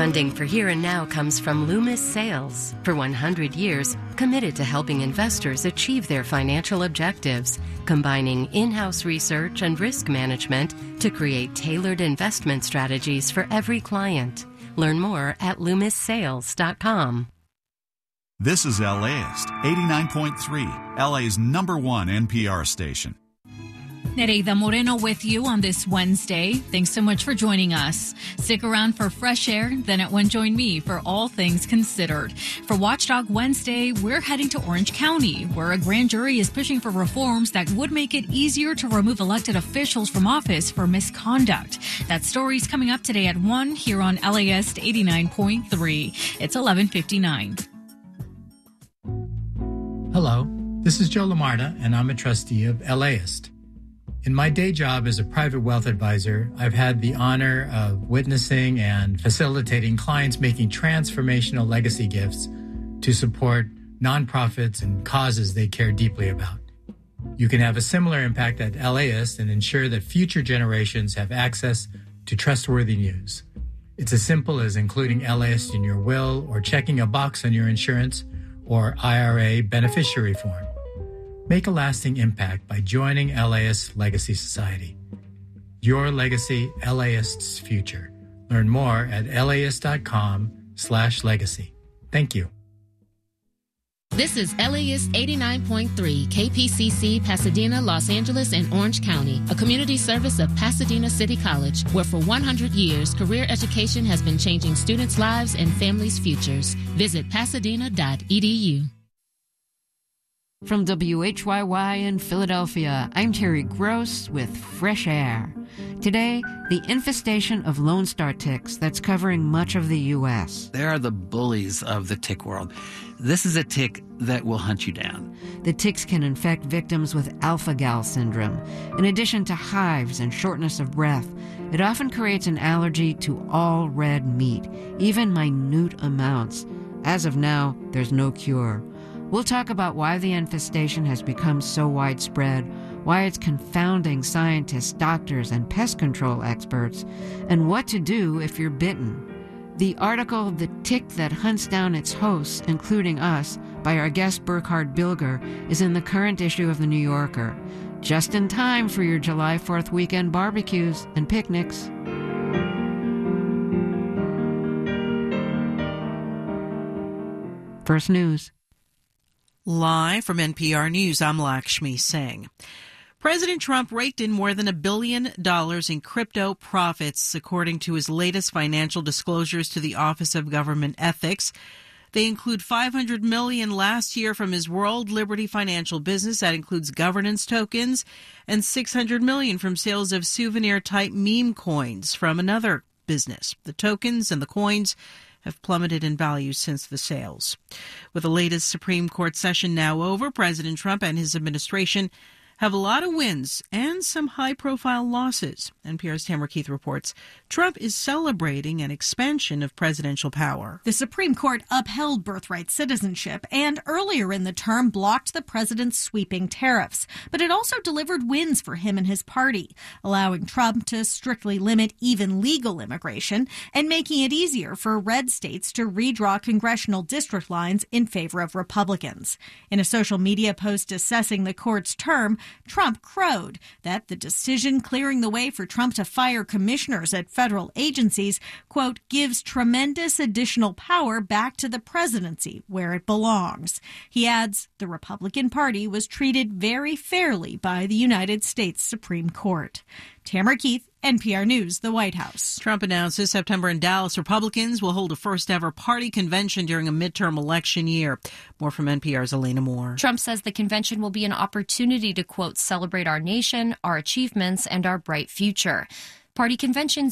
Funding for Here and Now comes from Loomis Sales. For 100 years, committed to helping investors achieve their financial objectives, combining in-house research and risk management to create tailored investment strategies for every client. Learn more at LoomisSales.com. This is LAist 89.3, LA's #1 NPR station. Nereida Moreno with you on this Wednesday. Thanks so much for joining us. Stick around for Fresh Air, then at 1 join me for All Things Considered. For Watchdog Wednesday, we're heading to Orange County, where a grand jury is pushing for reforms that would make it easier to remove elected officials from office for misconduct. That story's coming up today at 1 here on LAist 89.3. It's 11:59. Hello, this is Joe Lamarda, and I'm a trustee of LAist. In my day job as a private wealth advisor, I've had the honor of witnessing and facilitating clients making transformational legacy gifts to support nonprofits and causes they care deeply about. You can have a similar impact at LAist and ensure that future generations have access to trustworthy news. It's as simple as including LAist in your will or checking a box on your insurance or IRA beneficiary form. Make a lasting impact by joining LAist Legacy Society. Your legacy, LAist's future. Learn more at laist.com/legacy. Thank you. This is LAist 89.3, KPCC, Pasadena, Los Angeles, and Orange County, a community service of Pasadena City College, where for 100 years, career education has been changing students' lives and families' futures. Visit pasadena.edu. From WHYY in Philadelphia, I'm Terry Gross with Fresh Air. Today, the infestation of Lone Star ticks that's covering much of the U.S. They are the bullies of the tick world. This is a tick that will hunt you down. The ticks can infect victims with alpha-gal syndrome. In addition to hives and shortness of breath, it often creates an allergy to all red meat, even minute amounts. As of now, there's no cure. We'll talk about why the infestation has become so widespread, why it's confounding scientists, doctors, and pest control experts, and what to do if you're bitten. The article, The Tick That Hunts Down Its Hosts, Including Us, by our guest Burkhard Bilger, is in the current issue of The New Yorker. Just in time for your July 4th weekend barbecues and picnics. First News. Live from NPR News, I'm Lakshmi Singh. President Trump raked in more than $1 billion in crypto profits, according to his latest financial disclosures to the Office of Government Ethics. They include $500 million last year from his World Liberty financial business. That includes governance tokens, and $600 million from sales of souvenir-type meme coins from another business. The tokens and the coins have plummeted in value since the sales. With the latest Supreme Court session now over, President Trump and his administration have a lot of wins and some high-profile losses. NPR's Tamara Keith reports Trump is celebrating an expansion of presidential power. The Supreme Court upheld birthright citizenship and earlier in the term blocked the president's sweeping tariffs. But it also delivered wins for him and his party, allowing Trump to strictly limit even legal immigration and making it easier for red states to redraw congressional district lines in favor of Republicans. In a social media post assessing the court's term, Trump crowed that the decision clearing the way for Trump to fire commissioners at federal agencies, quote, gives tremendous additional power back to the presidency where it belongs. He adds the Republican Party was treated very fairly by the United States Supreme Court. Tamara Keith, NPR News, the White House. Trump announced this September in Dallas, Republicans will hold a first-ever party convention during a midterm election year. More from NPR's Elena Moore. Trump says the convention will be an opportunity to, quote, celebrate our nation, our achievements, and our bright future. Party conventions